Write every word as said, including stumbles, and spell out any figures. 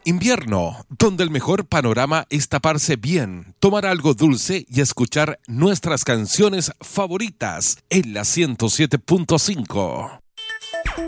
Invierno, donde el mejor panorama es taparse bien, tomar algo dulce y escuchar nuestras canciones favoritas en la ciento siete punto cinco.